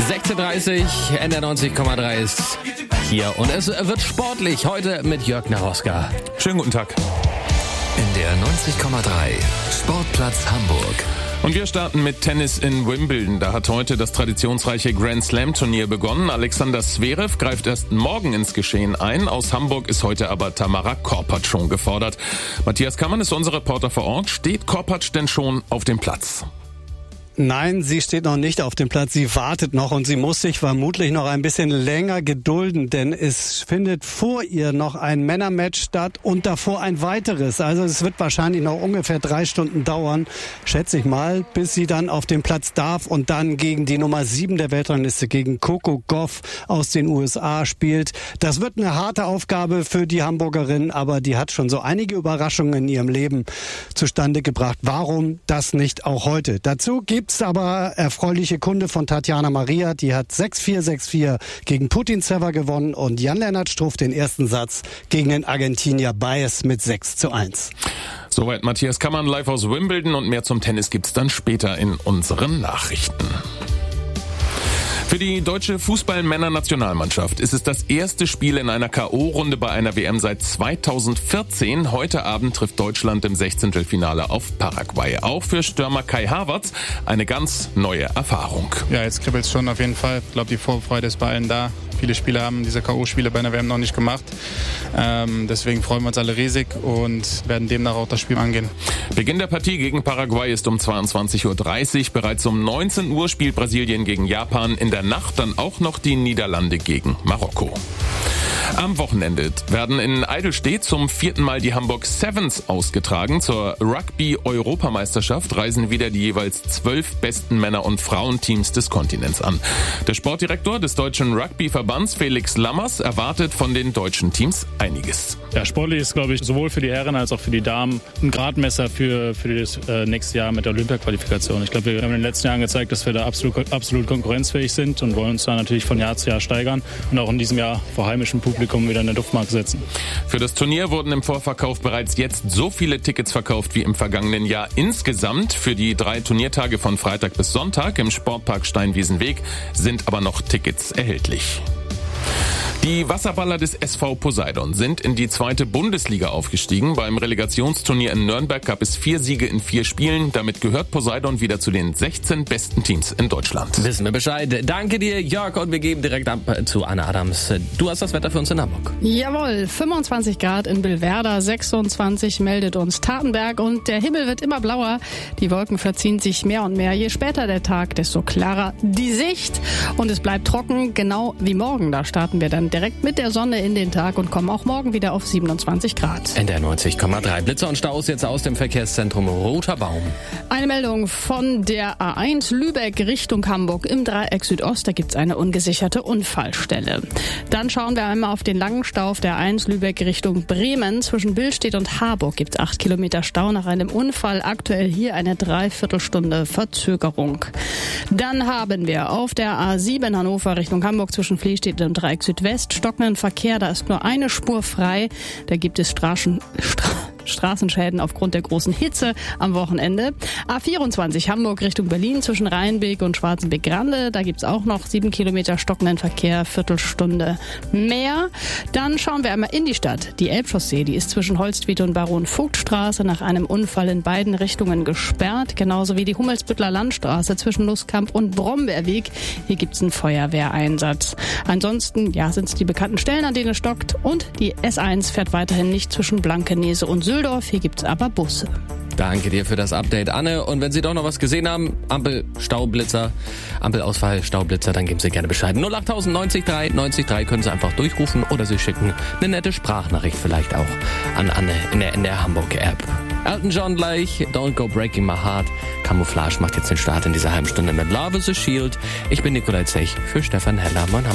16:30, NDR 90,3 ist hier und es wird sportlich heute mit Jörg Naroska. Schönen guten Tag. NDR 90,3 Sportplatz Hamburg. Und wir starten mit Tennis in Wimbledon. Da hat heute das traditionsreiche Grand Slam Turnier begonnen. Alexander Zverev greift erst morgen ins Geschehen ein. Aus Hamburg ist heute aber Tamara Korpatsch schon gefordert. Matthias Kammann ist unser Reporter vor Ort. Steht Korpatsch denn schon auf dem Platz? Nein, sie steht noch nicht auf dem Platz. Sie wartet noch und sie muss sich vermutlich noch ein bisschen länger gedulden, denn es findet vor ihr noch ein Männermatch statt und davor ein weiteres. Also es wird wahrscheinlich noch ungefähr 3 Stunden dauern, schätze ich mal, bis sie dann auf den Platz darf und dann gegen die Nummer 7 der Weltrangliste, gegen Coco Gauff aus den USA spielt. Das wird eine harte Aufgabe für die Hamburgerin, aber die hat schon so einige Überraschungen in ihrem Leben zustande gebracht. Warum das nicht auch heute? Dazu gibt's aber erfreuliche Kunde von Tatjana Maria. Die hat 6-4, 6-4 gegen Putintseva gewonnen und Jan-Lennart Struff den ersten Satz gegen den Argentinier Baez mit 6-1. Soweit Matthias Kammann live aus Wimbledon und mehr zum Tennis gibt's dann später in unseren Nachrichten. Für die deutsche Fußball-Männer-Nationalmannschaft ist es das erste Spiel in einer K.O.-Runde bei einer WM seit 2014. Heute Abend trifft Deutschland im 16. auf Paraguay. Auch für Stürmer Kai Havertz eine ganz neue Erfahrung. Ja, jetzt kribbelt's schon auf jeden Fall. Ich glaube, die Vorfreude ist bei allen da. Viele Spieler haben diese K.O.-Spiele bei einer WM noch nicht gemacht. Deswegen freuen wir uns alle riesig und werden demnach auch das Spiel angehen. Beginn der Partie gegen Paraguay ist um 22:30 Uhr. Bereits um 19 Uhr spielt Brasilien gegen Japan. In der Nacht dann auch noch die Niederlande gegen Marokko. Am Wochenende werden in Eidelstedt zum 4. Mal die Hamburg Sevens ausgetragen. Zur Rugby-Europameisterschaft reisen wieder die jeweils 12 besten Männer- und Frauenteams des Kontinents an. Der Sportdirektor des Deutschen Rugby-Verbands, Felix Lammers, erwartet von den deutschen Teams einiges. Ja, sportlich ist, glaube ich, sowohl für die Herren als auch für die Damen ein Gradmesser für das nächste Jahr mit der Olympia-Qualifikation. Ich glaube, wir haben in den letzten Jahren gezeigt, dass wir da absolut konkurrenzfähig sind und wollen uns da natürlich von Jahr zu Jahr steigern und auch in diesem Jahr vor heimischem Publikum wieder eine Duftmarke setzen. Für das Turnier wurden im Vorverkauf bereits jetzt so viele Tickets verkauft wie im vergangenen Jahr. Insgesamt für die 3 Turniertage von Freitag bis Sonntag im Sportpark Steinwiesenweg sind aber noch Tickets erhältlich. Die Wasserballer des SV Poseidon sind in die 2. Bundesliga aufgestiegen. Beim Relegationsturnier in Nürnberg gab es 4 Siege in 4 Spielen. Damit gehört Poseidon wieder zu den 16 besten Teams in Deutschland. Wissen wir Bescheid. Danke dir, Jörg, und wir geben direkt ab zu Anne Adams. Du hast das Wetter für uns in Hamburg. Jawohl, 25 Grad in Billwerder, 26 meldet uns Tatenberg und der Himmel wird immer blauer. Die Wolken verziehen sich mehr und mehr. Je später der Tag, desto klarer die Sicht und es bleibt trocken, genau wie morgen. Da starten wir dann direkt mit der Sonne in den Tag und kommen auch morgen wieder auf 27 Grad. NDR 90,3. Blitzer und Staus jetzt aus dem Verkehrszentrum Roter Baum. Eine Meldung von der A1 Lübeck Richtung Hamburg im Dreieck Südost. Da gibt es eine ungesicherte Unfallstelle. Dann schauen wir einmal auf den langen Stau auf der A1 Lübeck Richtung Bremen. Zwischen Billstedt und Harburg gibt es 8 Kilometer Stau nach einem Unfall. Aktuell hier eine Dreiviertelstunde Verzögerung. Dann haben wir auf der A7 Hannover Richtung Hamburg zwischen Fließstedt und Dreieck Südwest stockenden Verkehr. Da ist nur eine Spur frei. Da gibt es Straßenschäden aufgrund der großen Hitze am Wochenende. A24 Hamburg Richtung Berlin zwischen Rheinbeek und Schwarzenbeck-Grande. Da gibt's auch noch 7 Kilometer stockenden Verkehr, Viertelstunde mehr. Dann schauen wir einmal in die Stadt. Die Elbchaussee, die ist zwischen Holstwiete und Baron-Vogt-Straße nach einem Unfall in beiden Richtungen gesperrt. Genauso wie die Hummelsbüttler Landstraße zwischen Nusskamp und Brombeerweg. Hier gibt's einen Feuerwehreinsatz. Ansonsten, ja, sind es die bekannten Stellen, an denen es stockt. Und die S1 fährt weiterhin nicht zwischen Blankenese und Süldorf. Hier gibt's aber Busse. Danke dir für das Update, Anne. Und wenn Sie doch noch was gesehen haben, Ampelausfall, Staublitzer, dann geben Sie gerne Bescheid. 08000 90 3 können Sie einfach durchrufen oder Sie schicken eine nette Sprachnachricht vielleicht auch an Anne in der Hamburg-App. Elton John gleich, Don't Go Breaking My Heart. Camouflage macht jetzt den Start in dieser halben Stunde mit Love is a Shield. Ich bin Nikolai Zech für Stefan Heller. Moin Hamburg.